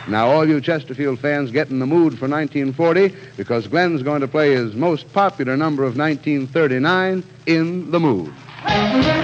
Now, all you Chesterfield fans get in the mood for 1940 because Glen's going to play his most popular number of 1939, In the Mood.